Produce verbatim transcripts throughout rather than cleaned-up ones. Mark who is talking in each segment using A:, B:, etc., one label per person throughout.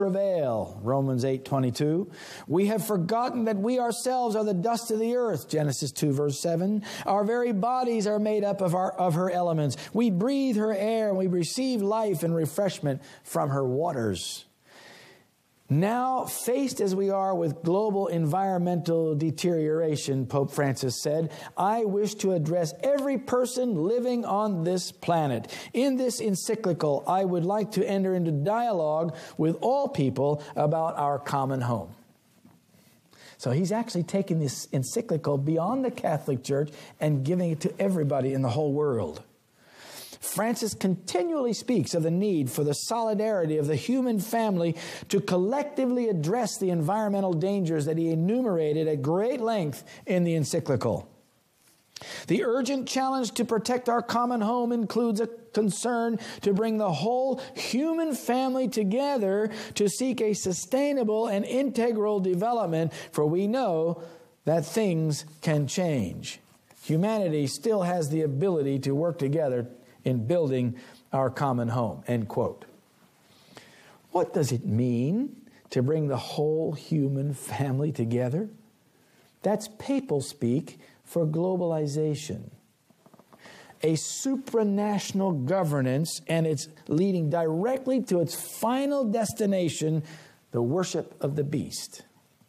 A: prevail, Romans eight twenty-two. We have forgotten that we ourselves are the dust of the earth, Genesis two verse seven. Our very bodies are made up of, our, of her elements. We breathe her air and we receive life and refreshment from her waters. Now, faced as we are with global environmental deterioration, Pope Francis said, I wish to address every person living on this planet. In this encyclical, I would like to enter into dialogue with all people about our common home. So he's actually taking this encyclical beyond the Catholic Church and giving it to everybody in the whole world. Francis continually speaks of the need for the solidarity of the human family to collectively address the environmental dangers that he enumerated at great length in the encyclical. The urgent challenge to protect our common home includes a concern to bring the whole human family together to seek a sustainable and integral development, for we know that things can change. Humanity still has the ability to work together in building our common home, end quote. What does it mean to bring the whole human family together? That's papal speak for globalization. A supranational governance, and it's leading directly to its final destination, the worship of the beast.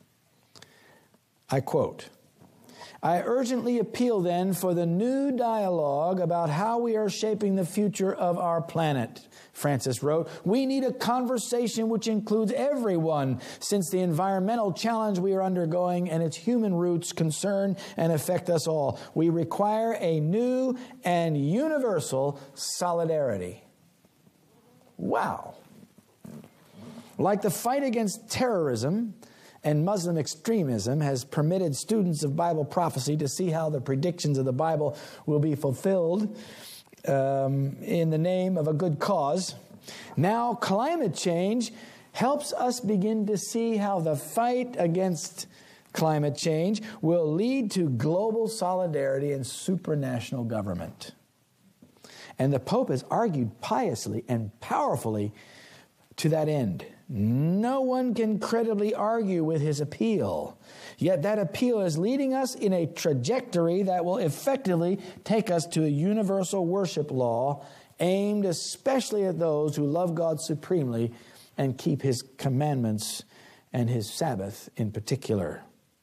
A: I quote, I urgently appeal then for the new dialogue about how we are shaping the future of our planet, Francis wrote. We need a conversation which includes everyone, since the environmental challenge we are undergoing and its human roots concern and affect us all. We require a new and universal solidarity. Wow. Like the fight against terrorism and Muslim extremism has permitted students of Bible prophecy to see how the predictions of the Bible will be fulfilled um, in the name of a good cause. Now, climate change helps us begin to see how the fight against climate change will lead to global solidarity and supranational government. And the Pope has argued piously and powerfully to that end. No one can credibly argue with his appeal. Yet that appeal is leading us in a trajectory that will effectively take us to a universal worship law aimed especially at those who love God supremely and keep his commandments and his Sabbath in particular.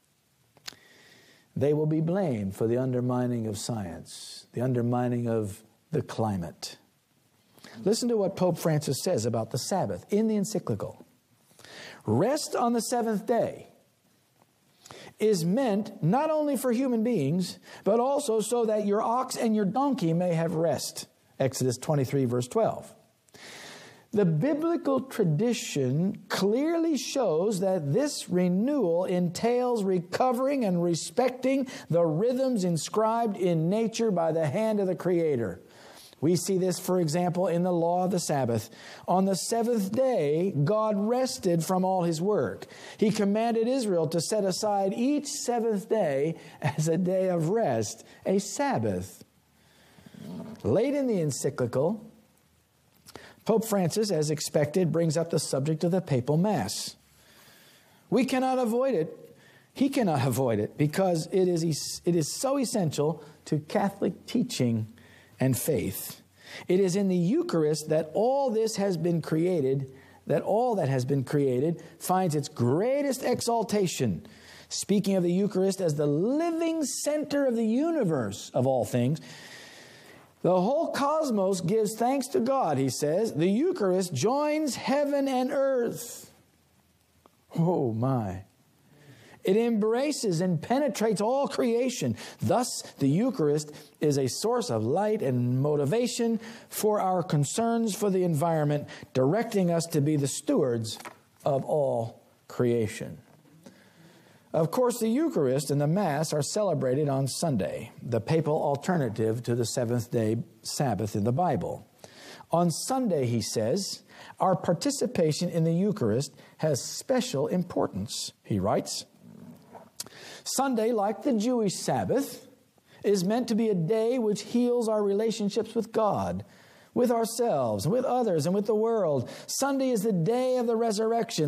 A: They will be blamed for the undermining of science, the undermining of the climate. Listen to what Pope Francis says about the Sabbath in the encyclical. Rest on the seventh day is meant not only for human beings, but also so that your ox and your donkey may have rest. Exodus twenty-three, verse twelve. The biblical tradition clearly shows that this renewal entails recovering and respecting the rhythms inscribed in nature by the hand of the Creator. We see this, for example, in the law of the Sabbath. On the seventh day, God rested from all his work. He commanded Israel to set aside each seventh day as a day of rest, a Sabbath. Late in the encyclical, Pope Francis, as expected, brings up the subject of the papal Mass. We cannot avoid it. He cannot avoid it because it is, it is so essential to Catholic teaching and faith. It is in the Eucharist that all this has been created, that all that has been created finds its greatest exaltation. Speaking of the Eucharist as the living center of the universe of all things, the whole cosmos gives thanks to God, he says. The Eucharist joins heaven and earth. Oh my. It embraces and penetrates all creation. Thus, the Eucharist is a source of light and motivation for our concerns for the environment, directing us to be the stewards of all creation. Of course, the Eucharist and the Mass are celebrated on Sunday, the papal alternative to the seventh-day Sabbath in the Bible. On Sunday, he says, our participation in the Eucharist has special importance, he writes. Sunday, like the Jewish Sabbath, is meant to be a day which heals our relationships with God, with ourselves, with others, and with the world. Sunday is the day of the resurrection.